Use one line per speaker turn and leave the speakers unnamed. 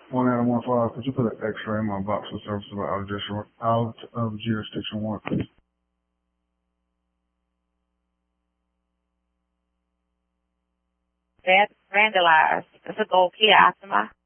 One out of 1-5. Could you put an X-ray in my box for service about out of jurisdiction 1, please?
Vandalized. It's a gold Kia Optima.